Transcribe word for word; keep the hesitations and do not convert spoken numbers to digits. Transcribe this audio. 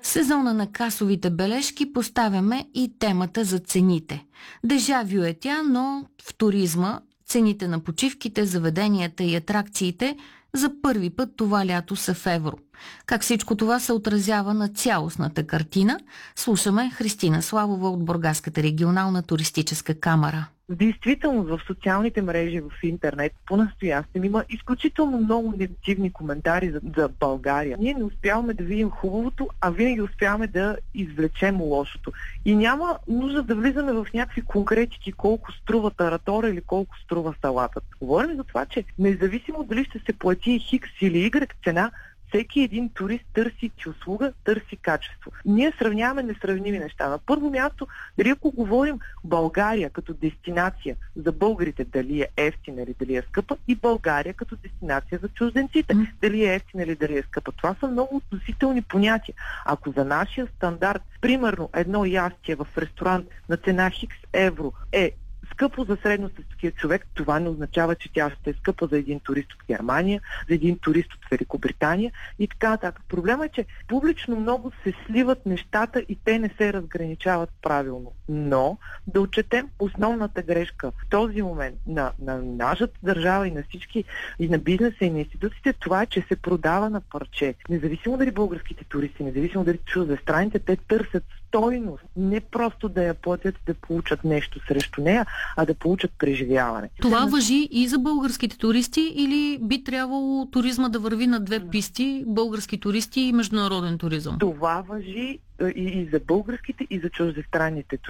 сезона на касовите бележки поставяме и темата за цените. Дежавю е тя, но в туризма цените на почивките, заведенията и атракциите за първи път това лято са в евро. Как всичко това се отразява на цялостната картина, слушаме Христина Славова от Бургаската регионална туристическа камара. В действителност в социалните мрежи, в интернет, по-настоящем има изключително много негативни коментари за, за България. Ние не успяваме да видим хубавото, а винаги успяваме да извлечем лошото. И няма нужда да влизаме в някакви конкретики колко струва таратора или колко струва салатът. Говорим за това, че независимо дали ще се плати хикс или игрек цена, всеки един турист търси услуга, търси качество. Ние сравняваме несравними неща. На първо място, дали ако говорим България като дестинация за българите, дали е ефтина или дали е скъпа, и България като дестинация за чужденците, mm. дали е ефтина или дали е скъпа. Това са много относителни понятия. Ако за нашия стандарт, примерно едно ястие в ресторант на цена хикс евро е скъпо за средностатистическия човек, това не означава, че тя ще е скъпа за един турист от Германия, за един турист от Великобритания и така нататък. Проблемът е, че публично много се сливат нещата и те не се разграничават правилно. Но да отчетем основната грешка в този момент на, на нашата държава и на всички, и на бизнеса, и на институциите, това е, че се продава на парче. Независимо дали българските туристи, независимо дали чуждестранните, те търсят стойност, не просто да я платят, да получат нещо срещу нея, а да получат преживяване. Това важи и за българските туристи или би трябвало туризма да върви на две писти, български туристи и международен туризъм? Това важи и, и за българските, и за чуждестранните туристи.